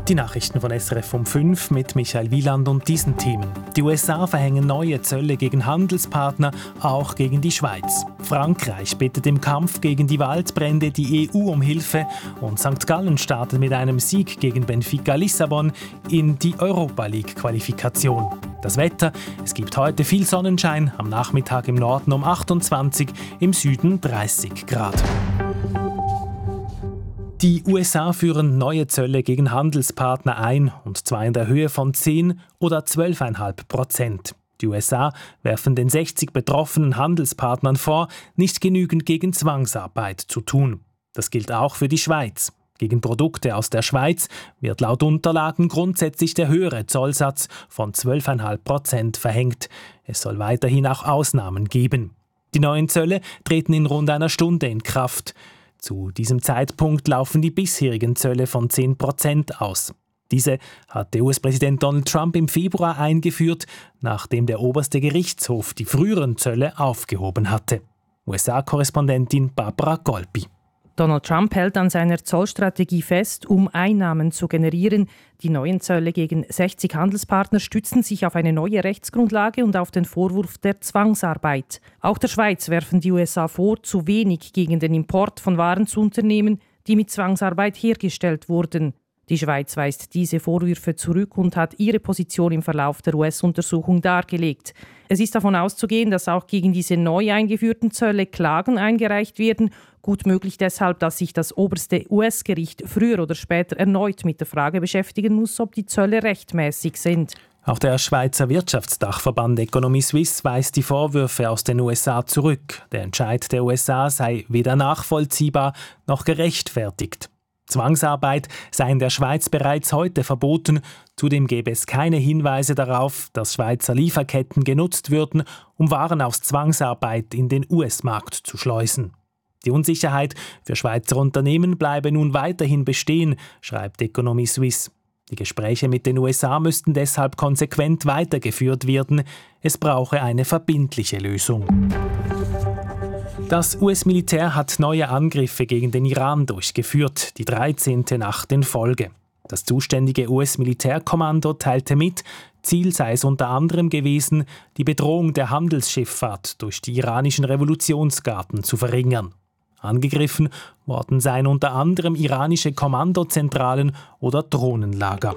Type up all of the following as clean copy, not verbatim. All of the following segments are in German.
Die Nachrichten von SRF um 5 mit Michael Wieland und diesen Themen. Die USA verhängen neue Zölle gegen Handelspartner, auch gegen die Schweiz. Frankreich bittet im Kampf gegen die Waldbrände die EU um Hilfe und St. Gallen startet mit einem Sieg gegen Benfica Lissabon in die Europa League-Qualifikation. Das Wetter: Es gibt heute viel Sonnenschein, am Nachmittag im Norden um 28, im Süden 30 Grad. Die USA führen neue Zölle gegen Handelspartner ein, und zwar in der Höhe von 10 oder 12,5%. Die USA werfen den 60 betroffenen Handelspartnern vor, nicht genügend gegen Zwangsarbeit zu tun. Das gilt auch für die Schweiz. Gegen Produkte aus der Schweiz wird laut Unterlagen grundsätzlich der höhere Zollsatz von 12,5% verhängt. Es soll weiterhin auch Ausnahmen geben. Die neuen Zölle treten in rund einer Stunde in Kraft. Zu diesem Zeitpunkt laufen die bisherigen Zölle von 10% aus. Diese hatte US-Präsident Donald Trump im Februar eingeführt, nachdem der oberste Gerichtshof die früheren Zölle aufgehoben hatte. USA-Korrespondentin Barbara Golpi. Donald Trump hält an seiner Zollstrategie fest, um Einnahmen zu generieren. Die neuen Zölle gegen 60 Handelspartner stützen sich auf eine neue Rechtsgrundlage und auf den Vorwurf der Zwangsarbeit. Auch der Schweiz werfen die USA vor, zu wenig gegen den Import von Waren zu unternehmen, die mit Zwangsarbeit hergestellt wurden. Die Schweiz weist diese Vorwürfe zurück und hat ihre Position im Verlauf der US-Untersuchung dargelegt. Es ist davon auszugehen, dass auch gegen diese neu eingeführten Zölle Klagen eingereicht werden. Gut möglich deshalb, dass sich das oberste US-Gericht früher oder später erneut mit der Frage beschäftigen muss, ob die Zölle rechtmäßig sind. Auch der Schweizer Wirtschaftsdachverband Economy Suisse weist die Vorwürfe aus den USA zurück. Der Entscheid der USA sei weder nachvollziehbar noch gerechtfertigt. Zwangsarbeit sei in der Schweiz bereits heute verboten. Zudem gäbe es keine Hinweise darauf, dass Schweizer Lieferketten genutzt würden, um Waren aus Zwangsarbeit in den US-Markt zu schleusen. Die Unsicherheit für Schweizer Unternehmen bleibe nun weiterhin bestehen, schreibt Economy Suisse. Die Gespräche mit den USA müssten deshalb konsequent weitergeführt werden. Es brauche eine verbindliche Lösung. Das US-Militär hat neue Angriffe gegen den Iran durchgeführt, die 13. Nacht in Folge. Das zuständige US-Militärkommando teilte mit, Ziel sei es unter anderem gewesen, die Bedrohung der Handelsschifffahrt durch die iranischen Revolutionsgarden zu verringern. Angegriffen worden seien unter anderem iranische Kommandozentralen oder Drohnenlager.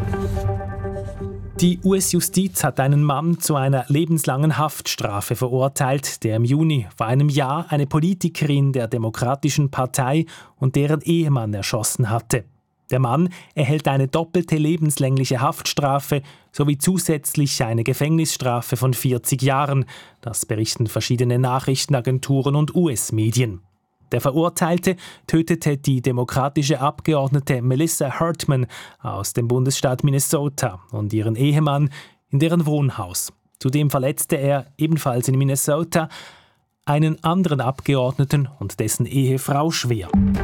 Die US-Justiz hat einen Mann zu einer lebenslangen Haftstrafe verurteilt, der im Juni vor einem Jahr eine Politikerin der Demokratischen Partei und deren Ehemann erschossen hatte. Der Mann erhält eine doppelte lebenslängliche Haftstrafe sowie zusätzlich eine Gefängnisstrafe von 40 Jahren. Das berichten verschiedene Nachrichtenagenturen und US-Medien. Der Verurteilte tötete die demokratische Abgeordnete Melissa Hartman aus dem Bundesstaat Minnesota und ihren Ehemann in deren Wohnhaus. Zudem verletzte er, ebenfalls in Minnesota, einen anderen Abgeordneten und dessen Ehefrau schwer.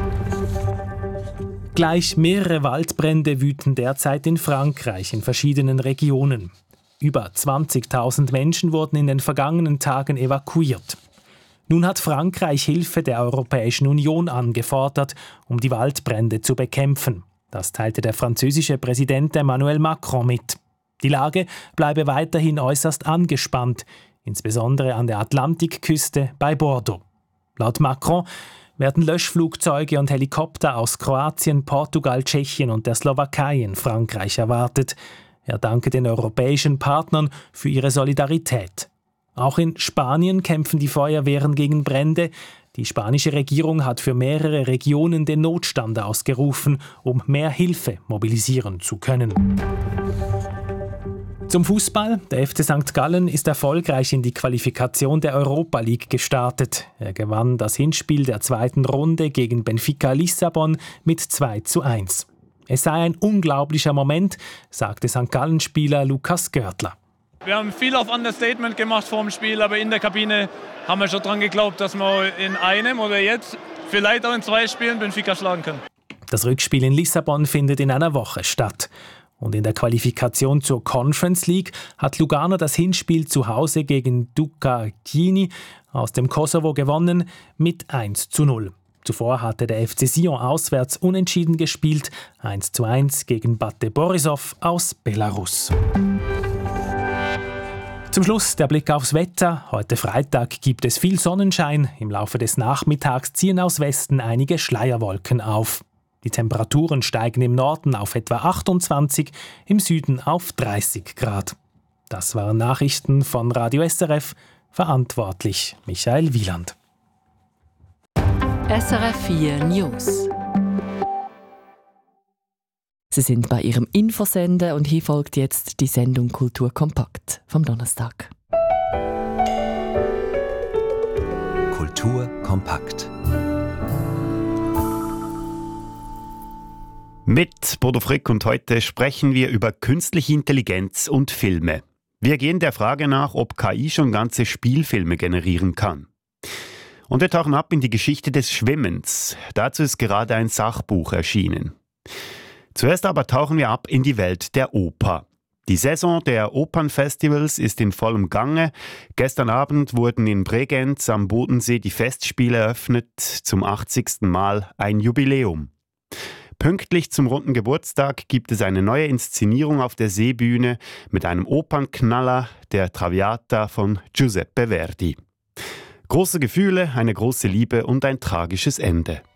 Gleich mehrere Waldbrände wüten derzeit in Frankreich in verschiedenen Regionen. Über 20.000 Menschen wurden in den vergangenen Tagen evakuiert. Nun hat Frankreich Hilfe der Europäischen Union angefordert, um die Waldbrände zu bekämpfen. Das teilte der französische Präsident Emmanuel Macron mit. Die Lage bleibe weiterhin äußerst angespannt, insbesondere an der Atlantikküste bei Bordeaux. Laut Macron werden Löschflugzeuge und Helikopter aus Kroatien, Portugal, Tschechien und der Slowakei in Frankreich erwartet. Er danke den europäischen Partnern für ihre Solidarität. Auch in Spanien kämpfen die Feuerwehren gegen Brände. Die spanische Regierung hat für mehrere Regionen den Notstand ausgerufen, um mehr Hilfe mobilisieren zu können. Zum Fußball. Der FC St. Gallen ist erfolgreich in die Qualifikation der Europa League gestartet. Er gewann das Hinspiel der zweiten Runde gegen Benfica Lissabon mit 2:1. Es sei ein unglaublicher Moment, sagte St. Gallen-Spieler Lukas Görtler. Wir haben viel auf Understatement gemacht vor dem Spiel, aber in der Kabine haben wir schon dran geglaubt, dass wir in einem oder jetzt vielleicht auch in 2 Spielen Benfica schlagen können. Das Rückspiel in Lissabon findet in einer Woche statt. Und in der Qualifikation zur Conference League hat Lugano das Hinspiel zu Hause gegen Duca Chieni aus dem Kosovo gewonnen mit 1:0. Zuvor hatte der FC Sion auswärts unentschieden gespielt, 1:1 gegen Bate Borisov aus Belarus. Zum Schluss der Blick aufs Wetter. Heute Freitag gibt es viel Sonnenschein. Im Laufe des Nachmittags ziehen aus Westen einige Schleierwolken auf. Die Temperaturen steigen im Norden auf etwa 28, im Süden auf 30 Grad. Das waren Nachrichten von Radio SRF. Verantwortlich Michael Wieland. SRF 4 News. Sie sind bei Ihrem Infosender und hier folgt jetzt die Sendung Kultur kompakt vom Donnerstag. Kultur kompakt. Mit Bodo Frick und heute sprechen wir über künstliche Intelligenz und Filme. Wir gehen der Frage nach, ob KI schon ganze Spielfilme generieren kann. Und wir tauchen ab in die Geschichte des Schwimmens. Dazu ist gerade ein Sachbuch erschienen. Zuerst aber tauchen wir ab in die Welt der Oper. Die Saison der Opernfestivals ist in vollem Gange. Gestern Abend wurden in Bregenz am Bodensee die Festspiele eröffnet, zum 80. Mal ein Jubiläum. Pünktlich zum runden Geburtstag gibt es eine neue Inszenierung auf der Seebühne mit einem Opernknaller, der Traviata von Giuseppe Verdi. Große Gefühle, eine große Liebe und ein tragisches Ende.